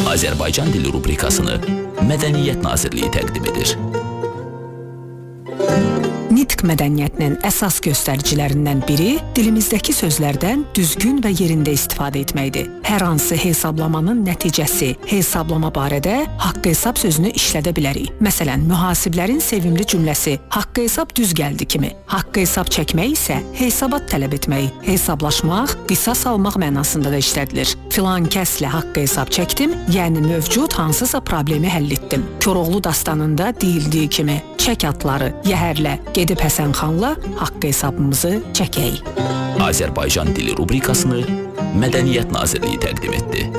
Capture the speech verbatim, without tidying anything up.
Azərbaycan dili rubrikasını Mədəniyyət Nazirliyi təqdim edir. Nitq mədəniyyətinin əsas göstəricilərindən biri dilimizdəki sözlərdən düzgün və yerində istifadə etməkdir. Hər hansı hesablamanın nəticəsi, hesablama barədə haqq hesab sözünü işlədə bilərik. Məsələn, mühasiblərin sevimli cümləsi haqq hesab düz gəldi kimi. Haqq hesab çəkmək isə hesabat tələb etmək, hesablaşmaq, qisas almaq mənasında da işlədilir. Filan kəslə haqq hesab çəkdim, yəni mövcud hansısa problemi həll etdim. Koroğlu dastanında deyildiyi kimi çək atları, yəhərlə, gedib Həsən xanla haqq hesabımızı çəkək. Azərbaycan dili rubrikasını Mədəniyyət Nazirliyi təqdim etdi.